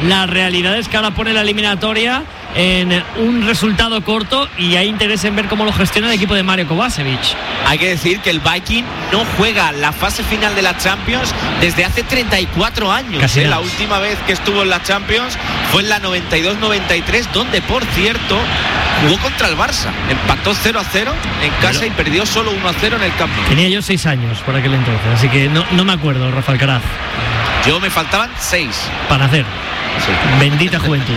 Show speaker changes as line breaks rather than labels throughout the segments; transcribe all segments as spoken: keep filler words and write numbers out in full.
La realidad es que ahora pone la eliminatoria en un resultado corto y hay interés en ver cómo lo gestiona el equipo de Mario Kovacevic.
Hay que decir que el Viking no juega la fase final de la Champions desde hace treinta y cuatro años. ¿eh? La última vez que estuvo en la Champions fue en la noventa y dos noventa y tres, donde por cierto jugó contra el Barça. Empató cero a cero en casa Pero... y perdió solo uno a cero en el Camp Nou.
Tenía yo seis años por aquel entonces, así que no, no me acuerdo, Rafa Alcaraz.
Yo me faltaban seis.
Para hacer. Sí. Bendita juventud.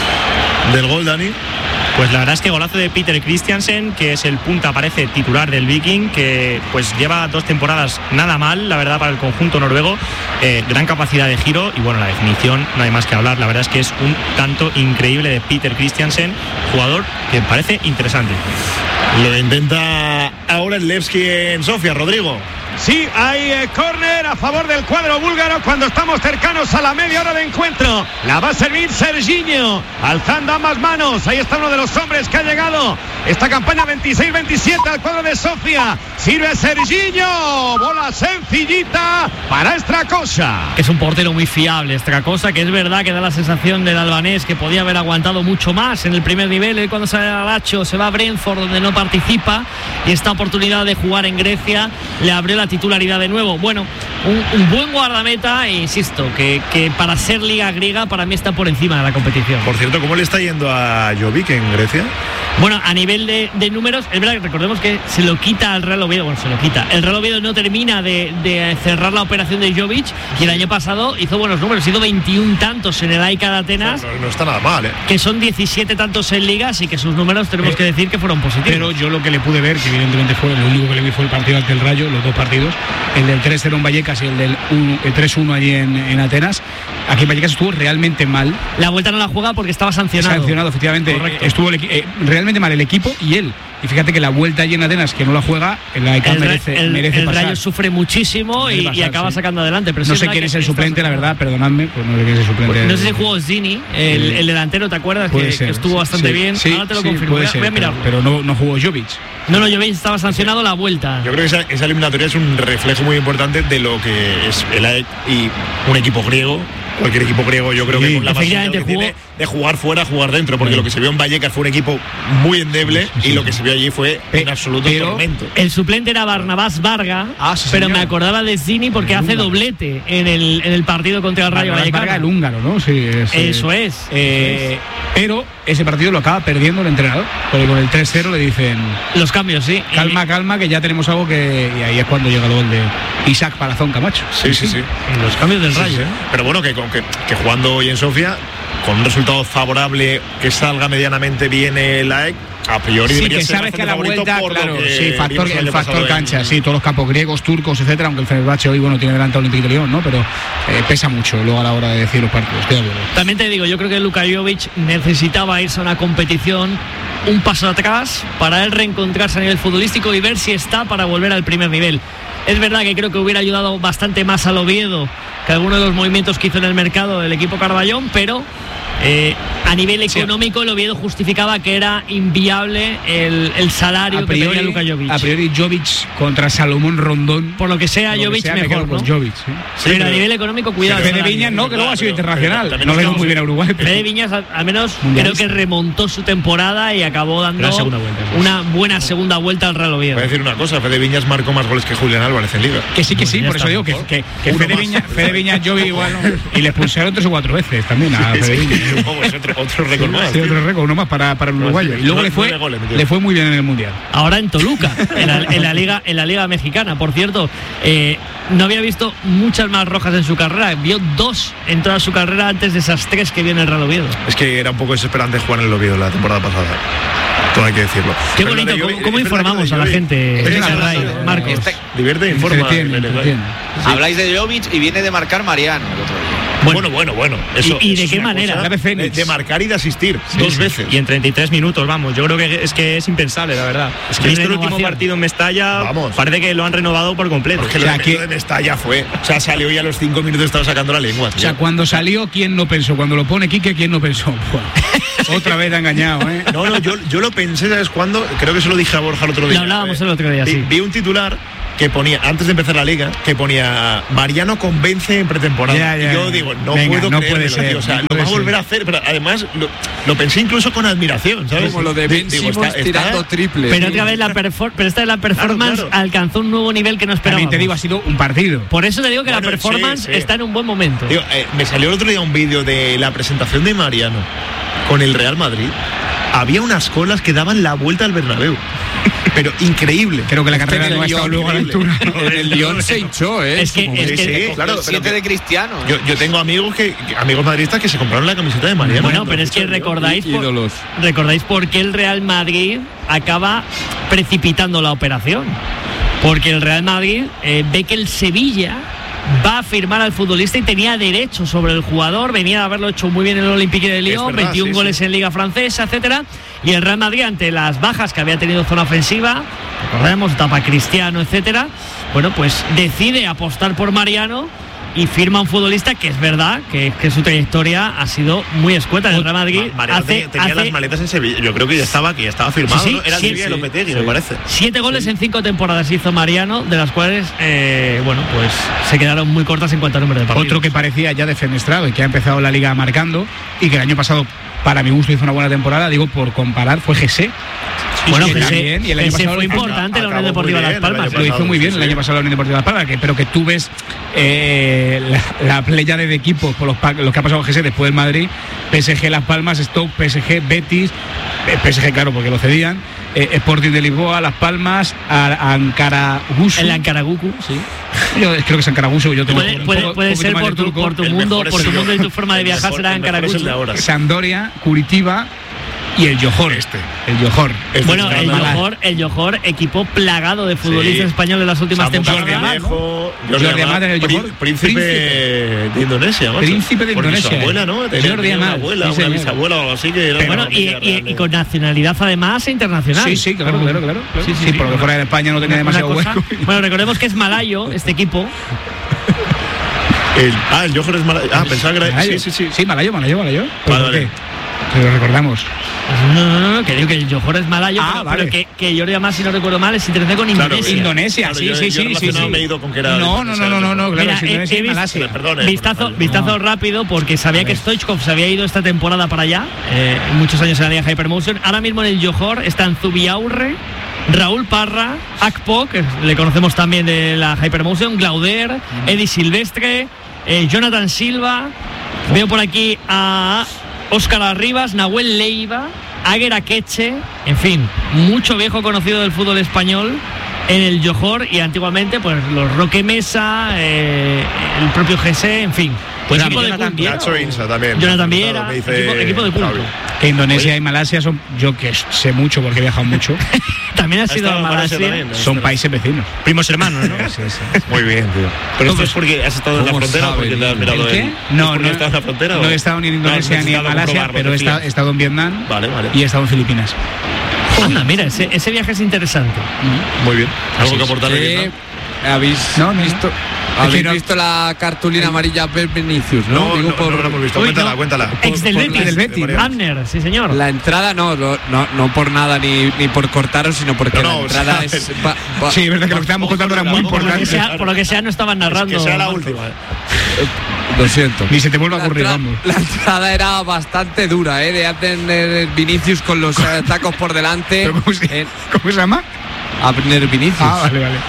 Del gol, Dani.
Pues la verdad es que golazo de Peter Christiansen, que es el punta, parece titular del Viking, que pues lleva dos temporadas nada mal, la verdad, para el conjunto noruego. Eh, gran capacidad de giro y bueno, la definición, no hay más que hablar. La verdad es que es un tanto increíble de Peter Christiansen, jugador que parece interesante.
Lo intenta ahora el Levski en Sofía, Rodrigo.
Sí, hay eh, córner a favor del cuadro búlgaro cuando estamos cercanos a la media hora de encuentro. La va a servir Serginho, alzando ambas manos. Ahí está uno de los hombres que ha llegado esta campaña veintiséis veintisiete al cuadro de Sofía. Sirve Serginho, bola sencillita para Stracosa.
Es un portero muy fiable, Stracosa, que es verdad que da la sensación del albanés que podía haber aguantado mucho más en el primer nivel. Él cuando sale a Lazio se va a Brentford, donde no participa, y esta oportunidad de jugar en Grecia le abrió la titularidad de nuevo. Bueno, un, un buen guardameta, e insisto, que, que para ser liga griega para mí está por encima de la competición.
Por cierto, ¿cómo le está yendo a Jovic en Grecia?
Bueno, a nivel de, de números, es verdad que recordemos que se lo quita al Real Oviedo, bueno, se lo quita. El Real Oviedo no termina de, de cerrar la operación de Jovic, y el año pasado hizo buenos números, hizo veintiún tantos en el A I C A de Atenas.
No, no está nada mal, ¿eh?
Que son diecisiete tantos en ligas y que sus números tenemos eh, que decir que fueron positivos.
Pero yo lo que le pude ver, que evidentemente fue lo único que le vi fue el partido ante el Rayo, los dos partidos, el del tres cero en Vallecas y el del tres uno allí en, en Atenas. Aquí en Vallecas estuvo realmente mal.
La vuelta no la juega porque estaba sancionado.
Sancionado, efectivamente.
Correcto.
Estuvo el, eh, realmente mal el equipo y él. Y fíjate que la vuelta allí en Atenas, que no la juega, el A E C A merece,
el,
merece
el
pasar.
El Rayo sufre muchísimo y, pasar, y acaba sí. sacando adelante. Pero
no
sí
sé quién es el suplente, la verdad, perdonadme, pues no sé quién es el suplente.
Pues no sé si jugó Zini, el, el delantero, ¿te acuerdas? Que,
ser,
que estuvo bastante
sí,
bien.
Sí,
Ahora te lo
sí,
confirmo. Voy a,
ser,
voy a mirarlo.
Pero, pero no, no jugó Jovic.
No, no, Jovic estaba sancionado la vuelta.
Yo creo que esa, esa eliminatoria es un reflejo muy importante de lo que es el A E C y un equipo griego. Cualquier equipo griego, yo creo sí, que con la
pasión que
jugó... tiene de jugar fuera, jugar dentro, porque sí. lo que se vio en Vallecas fue un equipo muy endeble sí, sí. y lo que se vio allí fue Pe- un absoluto pero tormento.
El suplente era Barnabás Varga, ah, sí, pero me acordaba de Zini porque el hace húngaro. doblete en el, en el partido contra el Rayo Vallecano.
Varga, el húngaro, ¿no? Sí, es,
eso es.
Eh, pero ese partido lo acaba perdiendo el entrenador, porque con el tres cero le dicen
los cambios, sí.
Calma, calma, que ya tenemos algo que... Y ahí es cuando llega el gol de Isaac Palazón Camacho.
Sí, sí, sí. sí.
Los cambios del
sí,
Rayo.
Sí. Pero bueno, que, que, que jugando hoy en Sofía, con un resultado favorable, que salga medianamente bien el A E C, a priori
sí,
debería
que
ser
sabes que a la vuelta, claro, sí, factor, el, el factor cancha, en... sí, todos los campos griegos, turcos, etcétera, aunque el Fenerbahce hoy, bueno, tiene delante a Olympique de Lyon, ¿no? Pero eh, pesa mucho luego a la hora de decir los partidos.
También te digo, yo creo que Luka Jovic necesitaba irse a una competición un paso atrás para él reencontrarse a nivel futbolístico y ver si está para volver al primer nivel. Es verdad que creo que hubiera ayudado bastante más al Oviedo que algunos de los movimientos que hizo en el mercado el equipo Carballón, pero eh, a nivel económico el Oviedo justificaba que era inviable el, el salario priori, que tenía Luka Jovic.
A priori Jovic contra Salomón Rondón,
por lo que sea por Jovic que sea, mejor, me ¿no?
Jovic, ¿sí?
Sí, pero, pero a nivel económico cuidado.
Fede Viñas no, que luego ha sido internacional. No vemos muy bien a Uruguay.
Fede Viñas al, al menos creo que remontó su temporada y acabó dando vuelta, sí. una buena segunda vuelta al Real Oviedo.
Voy a decir una cosa, Fede Viñas marcó más goles que Julián Álvarez en Liga.
Que sí, que sí, por eso digo que, que, que Fede Viñas, Fede Viñas, Jovic igual, ¿no? Y le expulsaron tres o cuatro veces también a Fede Viñas.
Otro récord más.
Sí, otro récord, uno más para, para el uruguayo. Y luego le fue, le fue muy bien en el Mundial.
Ahora en Toluca, en la, en la liga, en la liga mexicana. Por cierto, eh, no había visto muchas más rojas en su carrera. Vio dos en toda su carrera antes de esas tres que vio en el Real Oviedo.
Es que era un poco desesperante jugar en el Oviedo la temporada pasada. Todo hay que decirlo.
Qué Pero bonito, ¿cómo, cómo informamos a la gente? Marcos.
Este,
Divierte, informa.
Habláis de Jovic y viene de marcar Mariano el otro día.
Bueno, bueno, bueno. Eso,
¿Y, y
eso
de qué manera?
De, de marcar y de asistir sí, dos sí. veces.
Y en treinta y tres minutos, vamos. Yo creo que es que es impensable, la verdad. Es que visto el último partido en Mestalla, vamos. Parece que lo han renovado por completo.
Porque o sea, lo que... de Mestalla fue. O sea, salió y a los cinco minutos estaba sacando la lengua. Tío.
O sea, cuando salió, ¿quién no pensó? Cuando lo pone Quique, ¿quién no pensó? Otra vez ha engañado, ¿eh?
No, no, yo, yo lo pensé, ¿sabes cuándo? Creo que se lo dije a Borja el otro día.
Lo hablábamos el otro día,
vi,
sí.
Vi un titular que ponía, antes de empezar la liga, que ponía Mariano convence en pretemporada.
Ya, ya,
y yo
ya.
digo, no
Venga,
puedo
no
creérmelo,
puede ser,
tío. O sea,
no
lo
puede
va a volver
ser.
a hacer, pero además lo, lo pensé incluso con admiración, ¿sabes?
Como lo de Ben
Digo,
Simmons
está-
tirando
está-
triple.
Pero otra vez la perfor- pero esta es la performance
Claro, claro.
alcanzó un nuevo nivel que no esperábamos.
También te digo, ha sido un partido.
Por eso te digo que
Bueno,
la performance
sí, sí.
está en un buen momento.
Digo, eh, me salió el otro día un vídeo de la presentación de Mariano con el Real Madrid. Había unas colas que daban la vuelta al Bernabéu. Pero increíble.
Creo que la
Este
carrera
en el
no ha estado
Lyon,
luego a la altura.
En el Lyon se hinchó, ¿eh?
Es que-
En su
es
momento.
que-
Sí, claro, pero
siete
que-
de Cristiano.
Yo, yo tengo amigos que que- amigos madridistas que se compraron la camiseta de Mariano.
Bueno, pero es que recordáis por,
Ídolos.
recordáis por qué el Real Madrid acaba precipitando la operación. Porque el Real Madrid eh, ve que el Sevilla va a firmar al futbolista y tenía derecho sobre el jugador, venía de haberlo hecho muy bien en el Olympique de Lyon,
verdad,
veintiún
sí,
goles
sí.
en Liga Francesa, etcétera. Y el Real Madrid, ante las bajas que había tenido zona ofensiva, recordemos, tapa Cristiano, etcétera, bueno, pues decide apostar por Mariano y firma un futbolista que es verdad que, que su trayectoria ha sido muy escueta en el Real Madrid.
Ma- Mariano
hace,
tenía, tenía
hace
las maletas en Sevilla. Yo creo que ya estaba aquí, ya estaba firmado.
Sí, sí,
¿no? Era el
sí,
Sevilla de
sí.
Lopetegui, me parece.
Siete goles en cinco temporadas hizo Mariano, de las cuales, eh, bueno, pues se quedaron muy cortas en cuanto a número de partidos.
Otro que parecía ya defenestrado y que ha empezado la liga marcando y que el año pasado, para mi gusto, hizo una buena temporada, digo, por comparar, fue Jesse.
Bueno,
que
Jesse-
también, y el año
Jesse
pasado
fue
lo-
importante en la
acabó
Unión Deportiva
muy
Las
bien el
Palmas.
año
Lo hizo
pasado,
muy bien
sí,
el
sí.
año pasado la Unión Deportiva Las Palmas, que- pero que tú ves eh, la, la playa de equipos por los, pa- los que ha pasado Jesse después del Madrid, P S G Las Palmas, Stoke, P S G Betis, eh, P S G claro porque lo cedían, eh, Sporting de Lisboa, Las Palmas, a- Ankara Gusu.
El Ankaragucu, sí.
Yo creo que es Ankara Gusu, yo tengo
Puede,
un
puede-
poco-
puede
un poquito
ser
más
por
de
tu,
truco.
por tu
El
mundo,
mejor es
por tu
el-
mundo y tu forma de
el
viajar
mejor-
será
el mejor es el
Ankaragucu.
de ahora.
Sampdoria, Curitiba y el Johor.
Este.
El Johor.
Este
Bueno,
es
el
una-
Johor, el Johor, equipo plagado de futbolistas
Sí.
españoles en las últimas
Samu
temporadas.
Viejo,
Jordi Amat en el
Prín-
Johor.
Príncipe
Príncipe.
de Indonesia, macho.
Príncipe de
Porque
Indonesia.
Su abuela, ¿no? Tenía,
Jordi
tenía una
Amat,
abuela,
sí,
una
señor.
bisabuela o algo así que era
Bueno,
una
y,
familia
y-
real,
y con nacionalidad además internacional.
Sí, sí, claro, claro, claro. claro.
Sí,
Sí,
sí, sí.
porque fuera de España no tenía
Una- una
demasiado
cosa-
hueco.
Bueno, recordemos que es malayo este equipo.
El- ah, el Johor es mala. Ah, pensaba que era.
Malayo.
Sí, sí, sí.
Sí, Malayo, Malayo, Malayo.
Vale,
¿Por
vale.
qué? Que lo recordamos.
No, no, no, no, que digo que el Johor es malayo,
Ah,
pero,
vale.
pero que, que Jordi además, si no recuerdo mal, es internacional con
Claro,
Indonesia.
Indonesia,
Claro,
sí,
yo-
sí,
yo
sí, sí,
relacionado
sí.
me he ido con que era
No, no, no, no, no, no, claro,
Mira,
es
he-
Indonesia
he
y
visto-
Malasia.
Perdone,
Vistazo,
por-
vistazo
No.
rápido porque sabía
A
que
ver.
Stoichkov se había ido esta temporada para allá, eh, muchos años en la Liga Hypermotion. Ahora mismo en el Johor están Zubiaurre, Raúl Parra, Akpo, que le conocemos también de la Hypermotion, Glauder, Eddie Silvestre, eh, Jonathan Silva. Veo por aquí a Óscar Arribas, Nahuel Leiva, Aguer Akeche, en fin, mucho viejo conocido del fútbol español en el Johor y antiguamente pues los Roque Mesa, eh, el propio Jesse, en fin.
Pues
equipo
a mí
de
Jonathan
culto.
Viera,
Nacho Insa también.
Jonathan Viera,
Me dice
equipo, equipo de culto.
Pablo.
Que Indonesia y Malasia son, yo que sé mucho porque he viajado mucho,
También ha
Ha
sido
estado
a
en Malasia
Malasia.
también, ¿no?
son países vecinos.
Primos hermanos, ¿no?
Sí, sí.
Muy bien, tío. Pero esto es porque has estado en la
¿Cómo
frontera o
sabe,
porque te has
niño?
mirado
¿El qué?
el-
No,
¿Es porque
no,
estás en la frontera
no
o-
he estado ni en
No,
Indonesia
has
ni en
necesitado
Malasia,
comprobarlo,
pero he
decías.
estado, he estado en Vietnam
Vale, vale.
y he estado en Filipinas.
Anda, mira, ese, ese viaje es interesante.
Muy bien. ¿Algo que
es.
aportar?
Eh, ¿Habéis
No, no, no.
visto,
Es
¿habéis
que no-
visto la cartulina amarilla de Vinicius? No,
No,
Digo
no,
por
no, no lo hemos visto.
Uy,
Cuéntala,
no.
cuéntala.
Ex del
por
Betis,
la-
del Betis, ¿no?
Abner, sí señor.
la entrada, no, no, no, no por nada ni, ni por cortaros, sino porque
No,
la
no,
entrada
o sea,
es. va- va-
Sí, es verdad que lo que estábamos
Ojo,
contando era
ojo,
muy
ojo,
por, lo que
importante.
sea, por lo que sea no estaban narrando.
Que sea la
Marco.
última.
Lo siento.
Ni se te vuelva a
La,
ocurrir,
entra-
vamos.
la entrada era bastante dura, ¿eh? De tener Vinicius con los eh, tacos por delante.
¿Pero ¿Cómo se,
Eh,
¿Cómo se llama?
Abner Vinicius.
Ah, vale, vale.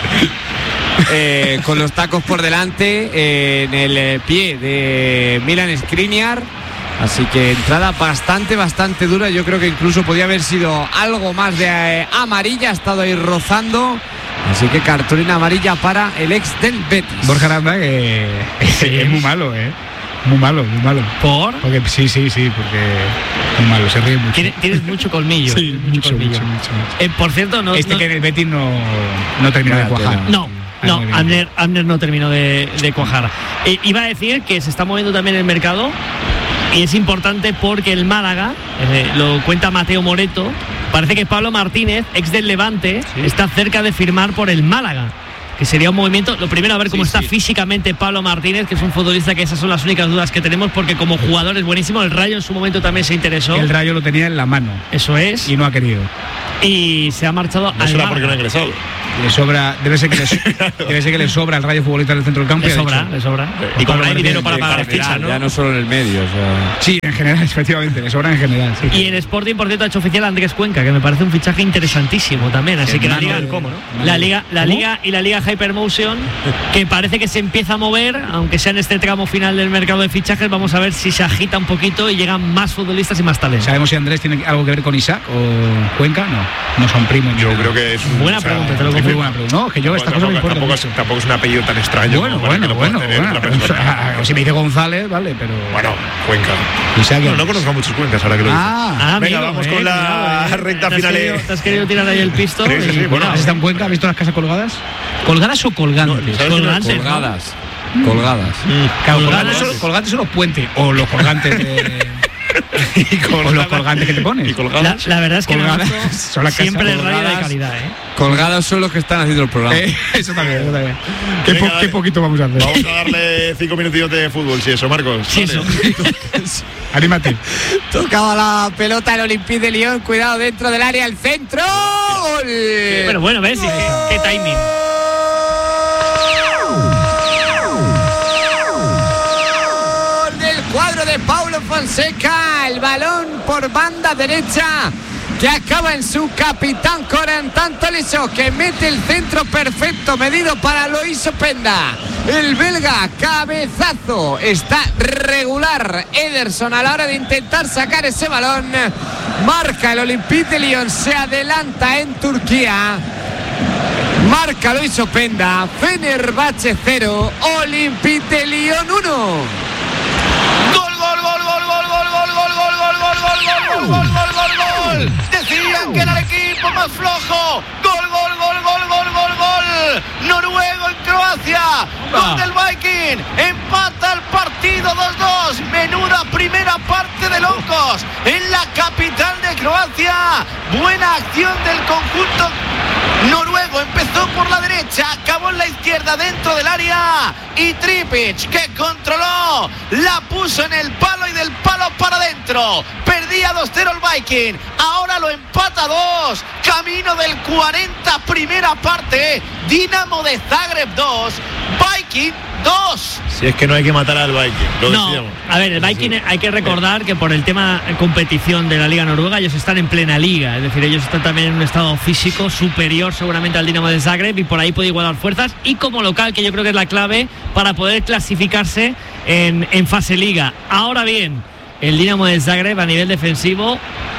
Eh, con los tacos por delante eh, en el eh, pie de Milan Skriniar. Así que entrada bastante, bastante dura. Yo creo que incluso podía haber sido algo más de eh, amarilla. Ha estado ahí rozando. Así que cartulina amarilla para el ex del Betis.
Borja Aranda, que es muy malo, ¿eh? Muy malo, muy malo.
¿Por?
Porque, sí, sí, sí, porque muy malo, se ríe mucho.
Tienes, tienes mucho colmillo.
Sí,
tienes
mucho,
colmillo.
mucho, mucho, mucho.
Eh, por cierto, no.
Este
no-
que en el Betis no, no terminó de
Vaya
cuajar.
tela.
No,
Ah,
no,
muy bien.
Abner, Abner no terminó de, de cuajar. Eh, iba a decir que se está moviendo también el mercado y es importante porque el Málaga, eh, lo cuenta Mateo Moreto, parece que Pablo Martínez, ex del Levante, está cerca de firmar por el Málaga. Que sería un movimiento, lo primero a ver cómo
Sí,
está
sí.
físicamente Pablo Martínez, que es un futbolista que esas son las únicas dudas que tenemos, porque como jugador es buenísimo, el Rayo en su momento también se interesó,
El Rayo lo tenía en la mano
eso es,
y no ha querido.
y se ha marchado
No
al
será porque no ha
Málaga.
ingresado.
Le sobra, debe ser que le, debe ser que le sobra el Rayo futbolista del centro del campo.
Le sobra, le sobra.
Y como no hay dinero para pagar fichas, ¿no?
Ya no solo en el medio. O sea.
Sí, en general, efectivamente, le sobra en general. Sí.
Y en Sporting, por cierto, ha hecho oficial a Andrés Cuenca, que me parece un fichaje interesantísimo también. Así que la liga,
de, ¿cómo, no?
la liga, la liga y la liga Hypermotion, que parece que se empieza a mover, aunque sea en este tramo final del mercado de fichajes, vamos a ver si se agita un poquito y llegan más futbolistas y más talentos.
¿Sabemos si Andrés tiene algo que ver con Isaac o Cuenca? No, no son primos.
Yo creo que es
buena
o sea,
pregunta, te lo
muy buena pregunta. No, que yo esta cosa me importa.
Tampoco es, tampoco es un apellido tan extraño.
Bueno, bueno,
que
bueno,
tener
bueno. O sea, si me dice González, vale, pero.
Bueno, Cuenca.
Isaac,
no, no conozco muchos Cuencas ahora que lo dices.
Ah,
ah
venga,
amigo,
vamos
eh,
con la
cuidado, eh.
recta
¿Te
final.
Has querido, ¿Te has querido tirar ahí el pisto?
Sí, sí, sí, bueno.
¿Has estado en Cuenca? ¿Has visto las casas colgadas? ¿Colgadas o colgantes?
No,
Colgantes,
Colgadas. Colgadas.
Mm. Claro, colgantes son, colgantes son los puentes o los colgantes de.
y
o los colgantes que te pones.
Y
La, la verdad es que
colgadas,
nosotros
son las
siempre
casas
el radio de
colgadas.
calidad, ¿eh?
Colgadas son los que están haciendo el programa.
Eh, eso también, eso también. ¿Qué,
Venga,
po qué poquito vamos a hacer?
Vamos a darle cinco minutillos de fútbol, si eso, Marcos.
Sí,
Dale.
eso.
Anímate.
Tocaba la pelota el Olympique de Lyon. Cuidado dentro del área, el centro. ¡Gol!
Pero bueno, ves, qué, qué timing.
Del cuadro de Paulo Fonseca, el balón por banda derecha que acaba en su capitán Corentin Tolisso, que mete el centro perfecto medido para Loïs Openda. El belga, cabezazo, está regular Ederson a la hora de intentar sacar ese balón. Marca el Olympique de Lyon, se adelanta en Turquía. Marca Loïs Openda, Fenerbahce cero, Olympique de Lyon uno.
Gol, gol, gol, gol, gol, gol, gol, gol, gol, gol, gol, gol, gol, gol, gol, gol, gol. Decían que era el equipo más flojo. Gol, gol, gol, gol, gol, gol, gol. Noruego en Croacia. Gol del Viking. Empata el partido dos dos. Menuda primera parte de locos en la capital de Croacia. Buena acción del conjunto noruego. Empezó por la derecha, acabó en la izquierda dentro del área. Y Tripic, que controló, la puso en el palo y del palo para adentro. Perdía dos cero el Viking. Ahora lo empata dos. Camino del cuarenta, primera parte. Dinamo de Zagreb dos, Viking dos.
Si es que no hay que matar al Viking, lo
No,
decíamos.
a ver, el Viking hay que recordar que por el tema de competición de la Liga Noruega ellos están en plena liga, es decir, ellos están también en un estado físico superior seguramente al Dinamo de Zagreb y por ahí puede igualar fuerzas y como local, que yo creo que es la clave para poder clasificarse en, en fase liga. Ahora bien, el Dinamo de Zagreb a nivel defensivo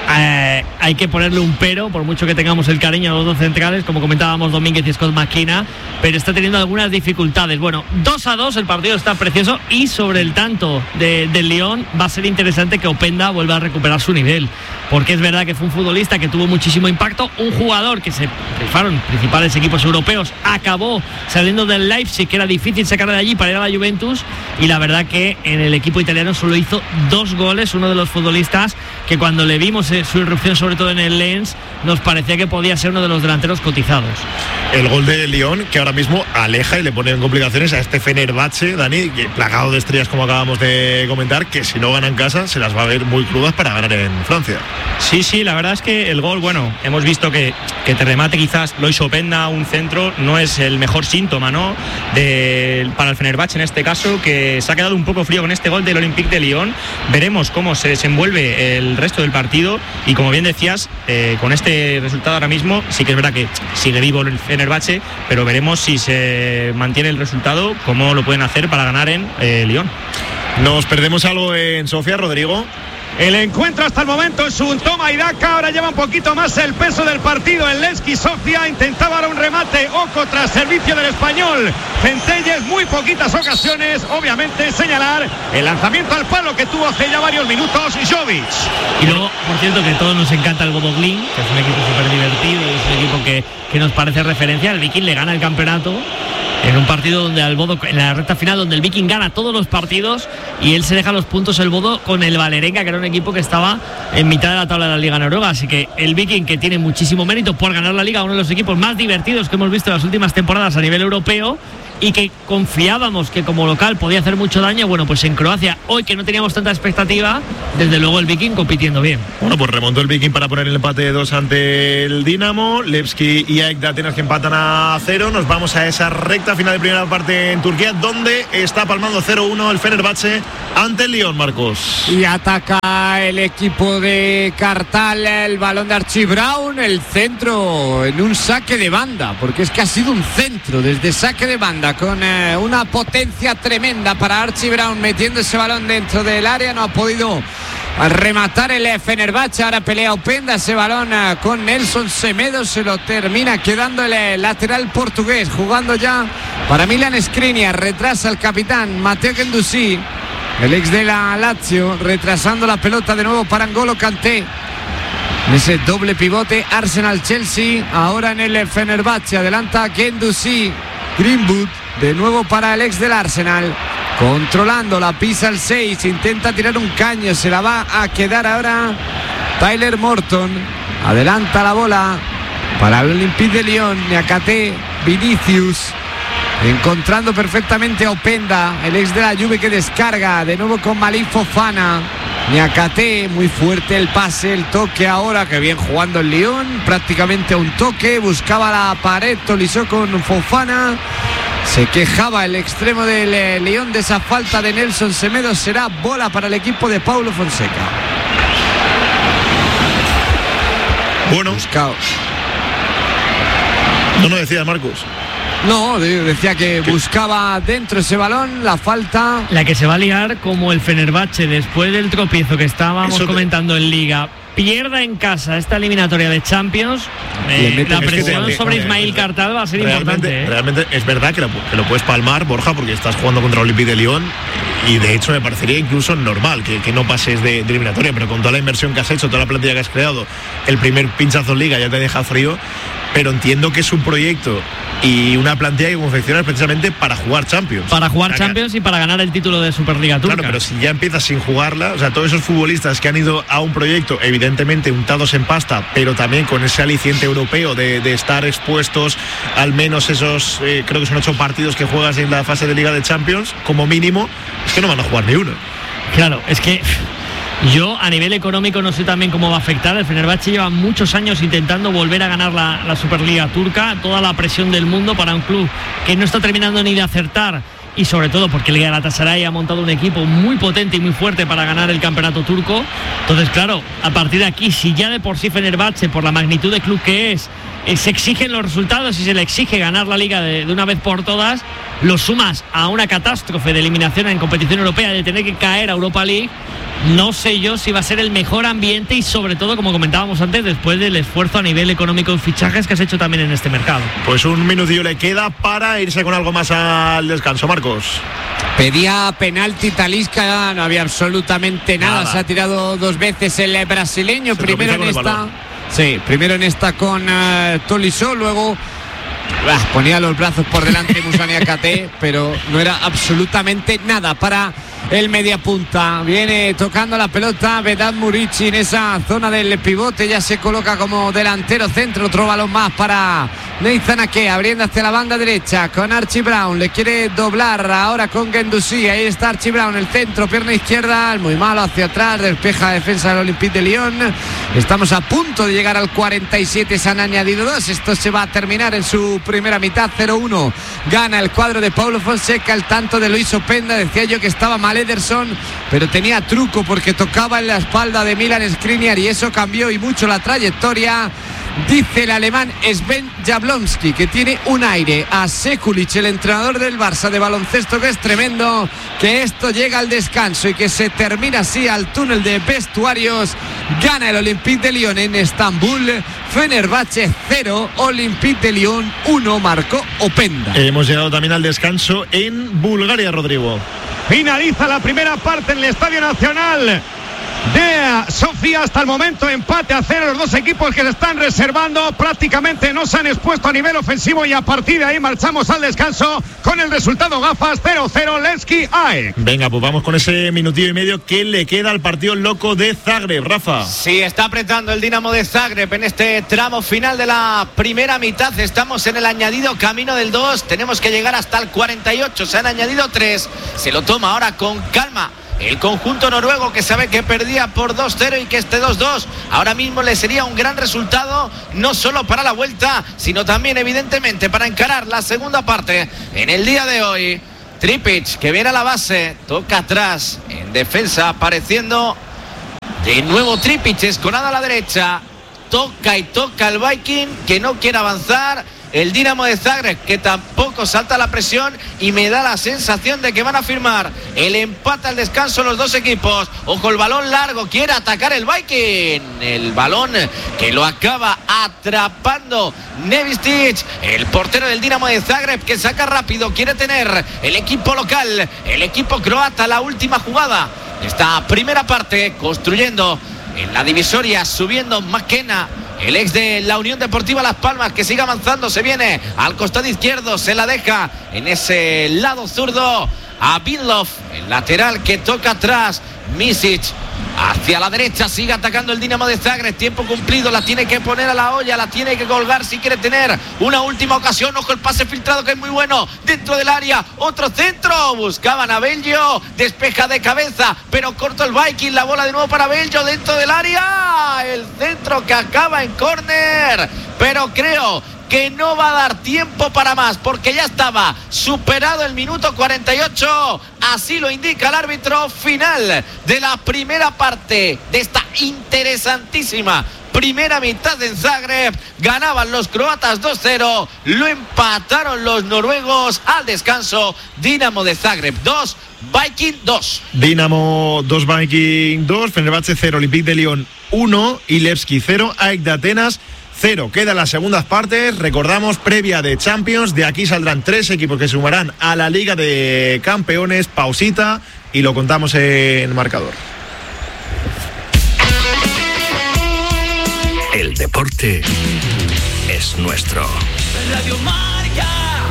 eh, hay que ponerle un pero, por mucho que tengamos el cariño a los dos centrales, como comentábamos Domínguez y Scott McKenna, pero está teniendo algunas dificultades. Bueno, dos a dos, el partido está precioso y sobre el tanto de, del Lyon va a ser interesante que Openda vuelva a recuperar su nivel, porque es verdad que fue un futbolista que tuvo muchísimo impacto, un jugador que se rifaron principales equipos europeos, acabó saliendo del Leipzig, que era difícil sacarlo de allí para ir a la Juventus, y la verdad que en el equipo italiano solo hizo dos goles, uno de los futbolistas que cuando le vimos su irrupción sobre todo en el Lens nos parecía que podía ser uno de los delanteros cotizados.
El gol de Lyon que ahora mismo aleja y le pone en complicaciones a este Fenerbahce, Dani, que plagado de estrellas como acabamos de comentar, que si no gana en casa se las va a ver muy crudas para ganar en Francia.
Sí, sí, la verdad es que el gol, bueno, hemos visto que, que te remate quizás Loïs Openda un centro, no es el mejor síntoma, ¿no? De, para el Fenerbahce en este caso, que se ha quedado un poco frío con este gol del Olympique de Lyon. Veremos cómo se desenvuelve el resto del partido y como bien decías, eh, con este resultado ahora mismo sí que es verdad que sigue vivo el Fenerbahce, pero veremos si se mantiene el resultado, cómo lo pueden hacer para ganar en eh, Lyon.
¿Nos perdemos algo en Sofía, Rodrigo?
El encuentro hasta el momento es un toma y daca. Ahora lleva un poquito más el peso del partido. El Levski Sofia intentaba ahora un remate. Oco tras servicio del español Centelles, muy poquitas ocasiones. Obviamente señalar el lanzamiento al palo que tuvo hace ya varios minutos Jovic.
Y luego, por cierto, que a todos nos encanta el Bodoglin, que es un equipo súper divertido, es un equipo que, que nos parece referencia. El Viking le gana el campeonato en un partido donde al Bodo, en la recta final, donde el Viking gana todos los partidos y él se deja los puntos el Bodo con el Valerenga, que era un equipo que estaba en mitad de la tabla de la Liga Noruega. Así que el Viking, que tiene muchísimo mérito por ganar la Liga, uno de los equipos más divertidos que hemos visto en las últimas temporadas a nivel europeo, y que confiábamos que como local podía hacer mucho daño, bueno, pues en Croacia, hoy que no teníamos tanta expectativa, desde luego el Viking compitiendo bien.
Bueno, pues remontó el Viking para poner el empate de dos ante el Dinamo. Levski y A E K de Atenas que empatan a cero. Nos vamos a esa recta final de primera parte en Turquía, donde está palmando cero uno el Fenerbahce ante el Lyon, Marcos.
Y ataca el equipo de Kartal, el balón de Archie Brown, el centro en un saque de banda, porque es que ha sido un centro desde saque de banda con eh, una potencia tremenda para Archie Brown, metiendo ese balón dentro del área. No ha podido rematar el Fenerbahce. Ahora pelea Openda ese balón eh, con Nelson Semedo, se lo termina quedando el eh, lateral portugués, jugando ya para Milan Skriniar. Retrasa el capitán Matteo Guendouzi, el ex de la Lazio, retrasando la pelota de nuevo para N'Golo Kanté. En ese doble pivote Arsenal-Chelsea, ahora en el Fenerbahce, adelanta Guendouzi. Greenwood, de nuevo para el ex del Arsenal, controlando la pisa el seis, intenta tirar un caño, se la va a quedar ahora Tyler Morton. Adelanta la bola para el Olympique de Lyon, Niakate, Vinicius, encontrando perfectamente a Openda, el ex de la Juve, que descarga de nuevo con Malik Fofana. Niakate, muy fuerte el pase, el toque ahora, que bien jugando el Lyon, prácticamente un toque, buscaba la pared, Tolisso con Fofana. Se quejaba el extremo del eh, Lyon de esa falta de Nelson Semedo. Será bola para el equipo de Paulo Fonseca.
Bueno,
Buscado.
no nos decías, Marcos.
No, decía que buscaba dentro ese balón, la falta.
La que se va a liar como el Fenerbahce después del tropiezo que estábamos
Eso te...
comentando en Liga, pierda en casa esta eliminatoria de Champions, eh, la presión te, sobre Ismail Kartal va a ser
realmente,
importante. ¿eh?
Realmente es verdad que lo, que lo puedes palmar, Borja, porque estás jugando contra el Olympique de Lyon y de hecho me parecería incluso normal que, que no pases de, de eliminatoria, pero con toda la inversión que has hecho, toda la plantilla que has creado, el primer pinchazo en Liga ya te deja frío, pero entiendo que es un proyecto y una plantilla que confeccionas precisamente para jugar Champions.
Para jugar Champions y para ganar el título de Superliga Turca.
Claro, pero si ya empiezas sin jugarla, o sea, todos esos futbolistas que han ido a un proyecto evidentemente untados en pasta, pero también con ese aliciente europeo de, de estar expuestos al menos esos, eh, creo que son ocho partidos que juegas en la fase de Liga de Champions, como mínimo, es que no van a jugar ni uno.
Claro, es que yo a nivel económico no sé también cómo va a afectar. El Fenerbahce lleva muchos años intentando volver a ganar la, la Superliga Turca, toda la presión del mundo para un club que no está terminando ni de acertar, y sobre todo porque el Galatasaray ha montado un equipo muy potente y muy fuerte para ganar el campeonato turco. Entonces, claro, a partir de aquí, si ya de por sí Fenerbahce, por la magnitud de club que es, eh, se exigen los resultados y se le exige ganar la Liga de, de una vez por todas, lo sumas a una catástrofe de eliminación en competición europea, de tener que caer a Europa League. No sé yo si va a ser el mejor ambiente y sobre todo, como comentábamos antes, después del esfuerzo a nivel económico en fichajes que has hecho también en este mercado.
Pues un minutillo le queda para irse con algo más al descanso, Marcos.
Pedía penalti Talisca, no había absolutamente nada, nada. Se ha tirado dos veces el brasileño, se primero en esta. Sí, primero en esta con uh, Tolisso, luego bah, ponía los brazos por delante Moussa Niakate, pero no era absolutamente nada para el mediapunta. Viene tocando la pelota Vedat Murici en esa zona del pivote, ya se coloca como delantero centro. Otro balón más para Nathan Ake, abriendo hacia la banda derecha con Archie Brown, le quiere doblar ahora con Guendouzi. Ahí está Archie Brown, el centro, pierna izquierda, muy malo hacia atrás, despeja la defensa del Olympique de Lyon. Estamos a punto de llegar al cuarenta y siete, se han añadido dos. Esto se va a terminar en su primera mitad. Cero uno gana el cuadro de Paulo Fonseca. El tanto de Luis Openda, decía yo que estaba mal Ederson, pero tenía truco porque tocaba en la espalda de Milan Skriniar y eso cambió y mucho la trayectoria. Dice el alemán Sven Jablonski que tiene un aire a Sekulic, el entrenador del Barça de baloncesto, que es tremendo, que esto llega al descanso y que se termina así al túnel de vestuarios. Gana el Olympique de Lyon en Estambul. Fenerbahce cero, Olympique de Lyon uno, marcó Openda.
Hemos llegado también al descanso en Bulgaria, Rodrigo.
Finaliza la primera parte en el Estadio Nacional. de Sofía. Hasta el momento empate a cero, los dos equipos que se están reservando prácticamente no se han expuesto a nivel ofensivo y a partir de ahí marchamos al descanso con el resultado gafas cero cero Levski A E.
Venga, pues vamos con ese minutillo y medio que le queda al partido loco de Zagreb, Rafa.
Sí, está apretando el Dinamo de Zagreb en este tramo final de la primera mitad. Estamos en el añadido camino del dos, tenemos que llegar hasta el cuarenta y ocho, se han añadido tres, se lo toma ahora con calma el conjunto noruego, que sabe que perdía por dos cero y que este dos dos ahora mismo le sería un gran resultado, no solo para la vuelta, sino también evidentemente para encarar la segunda parte en el día de hoy. Tripic, que viene a la base, toca atrás, en defensa apareciendo de nuevo Tripic, escorada a la derecha, toca y toca el Viking, que no quiere avanzar. El Dinamo de Zagreb, que tampoco salta la presión, y me da la sensación de que van a firmar el empate al descanso los dos equipos. Ojo, el balón largo, quiere atacar el Viking, el balón que lo acaba atrapando Nevistic, el portero del Dinamo de Zagreb, que saca rápido, quiere tener el equipo local, el equipo croata, la última jugada de esta primera parte, construyendo en la divisoria, subiendo McKenna, el ex de la Unión Deportiva Las Palmas, que sigue avanzando, se viene al costado izquierdo, se la deja en ese lado zurdo a Bidlov, el lateral que toca atrás, Misic hacia la derecha, sigue atacando el Dinamo de Zagreb, tiempo cumplido, la tiene que poner a la olla, la tiene que colgar si quiere tener una última ocasión. Ojo, el pase filtrado que es muy bueno, dentro del área, otro centro, buscaban a Belgio, despeja de cabeza, pero corto el Viking, la bola de nuevo para Belgio, dentro del área, el centro que acaba en córner, pero creo que no va a dar tiempo para más, porque ya estaba superado el minuto cuarenta y ocho, así lo indica el árbitro. Final de la primera parte de esta interesantísima primera mitad en Zagreb. Ganaban los croatas dos cero, lo empataron los noruegos al descanso. Dinamo de Zagreb dos, Viking dos.
Dinamo dos, Viking dos, Fenerbahce cero, Olympique de Lyon uno y Levski cero, A E C de Atenas cero. Quedan las segundas partes, recordamos, previa de Champions. De aquí saldrán tres equipos que se sumarán a la Liga de Campeones. Pausita y lo contamos en marcador.
El deporte es nuestro.
Radio Marca.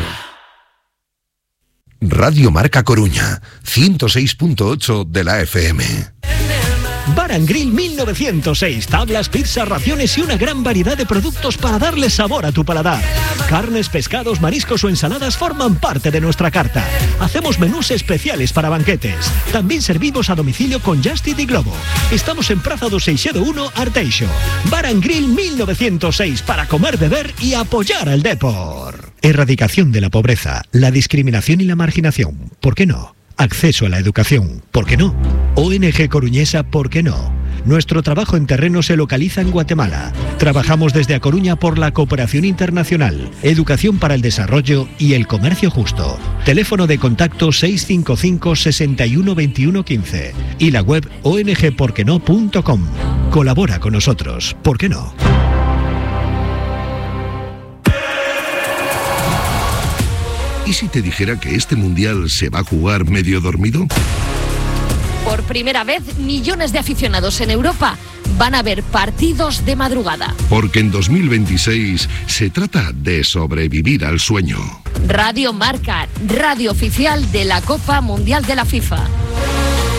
Radio Marca Coruña, ciento seis punto ocho de la F M.
Bar and Grill mil novecientos seis, tablas, pizzas, raciones y una gran variedad de productos para darle sabor a tu paladar. Carnes, pescados, mariscos o ensaladas forman parte de nuestra carta. Hacemos menús especiales para banquetes. También servimos a domicilio con Just Eat y Globo. Estamos en Praza do Seixedo uno, Arteixo. Bar and Grill mil novecientos seis, para comer, beber y apoyar al deporte. Erradicación de la pobreza, la discriminación y la marginación. ¿Por qué no? Acceso a la educación, ¿por qué no? O N G Coruñesa, ¿por qué no? Nuestro trabajo en terreno se localiza en Guatemala. Trabajamos desde A Coruña por la cooperación internacional, educación para el desarrollo y el comercio justo. Teléfono de contacto seis cinco cinco, seis uno, dos uno uno cinco y la web o n g por qué no punto com. Colabora con nosotros, ¿por qué no?
¿Y si te dijera que este mundial se va a jugar medio dormido?
Por primera vez, millones de aficionados en Europa van a ver partidos de madrugada.
Porque en dos mil veintiséis se trata de sobrevivir al sueño.
Radio Marca, radio oficial de la Copa Mundial de la FIFA.